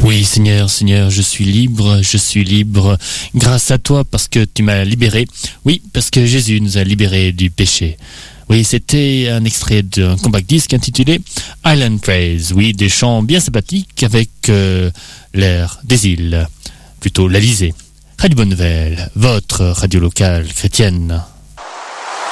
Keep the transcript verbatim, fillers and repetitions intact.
Oui, Seigneur, Seigneur, je suis libre, je suis libre grâce à toi parce que tu m'as libéré. Oui, parce que Jésus nous a libérés du péché. Oui, c'était un extrait d'un compact disque intitulé Island Praise. Oui, des chants bien sympathiques avec euh, l'air des îles, plutôt l'Alizé. Radio Bonne Nouvelle, votre radio locale chrétienne.